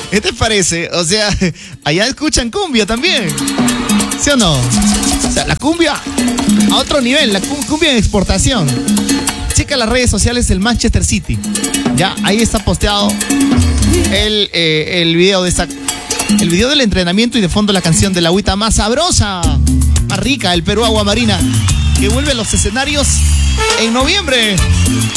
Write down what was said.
¿Qué te parece? O sea, allá escuchan cumbia también. ¿Sí o no? O sea, la cumbia a otro nivel, la cumbia en exportación. Checa las redes sociales del Manchester City. Ya, ahí está posteado el video de el video del entrenamiento y de fondo la canción de la agüita más sabrosa, más rica, el Perú Agua Marina, que vuelve a los escenarios en noviembre.